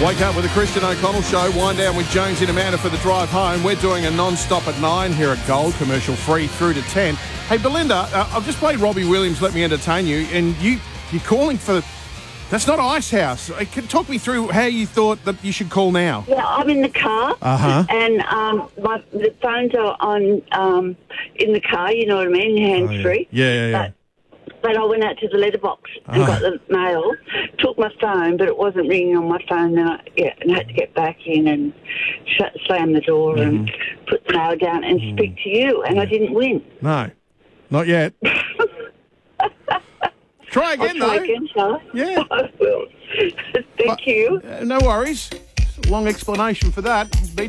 Wake up with the Christian O'Connell Show. Wind down with Jones and Amanda for the drive home. We're doing a non-stop at 9 here at Gold, commercial free through to 10. Hey, Belinda, I've just played Robbie Williams, Let Me Entertain You, and you're calling for... That's not Icehouse. Talk me through how you thought that you should call now. Yeah, I'm in the car, and the phones are on in the car, you know what I mean, hands-free. Yeah. But I went out to the letterbox and got the mail, took my phone, but it wasn't ringing on my phone. Then I had to get back in and slam the door and put the mail down and speak to you, and I didn't win. No, not yet. Try again, I'll try though. again, shall I? Yeah. I will. Thank you. No worries. Long explanation for that.